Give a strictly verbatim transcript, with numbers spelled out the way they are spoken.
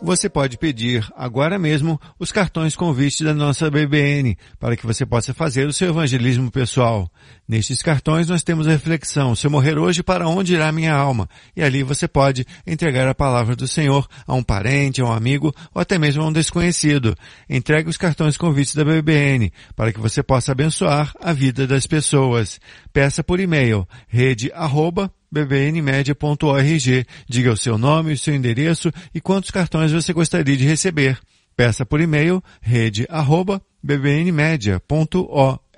Você pode pedir agora mesmo os cartões convite da nossa B B N para que você possa fazer o seu evangelismo pessoal. Nestes cartões nós temos a reflexão: se eu morrer hoje, para onde irá minha alma? E ali você pode entregar a palavra do Senhor a um parente, a um amigo ou até mesmo a um desconhecido. Entregue os cartões convites da B B N para que você possa abençoar a vida das pessoas. Peça por e-mail rede arroba b b n media ponto org. Diga o seu nome, o seu endereço e quantos cartões você gostaria de receber. Peça por e-mail rede arroba b b n media ponto org.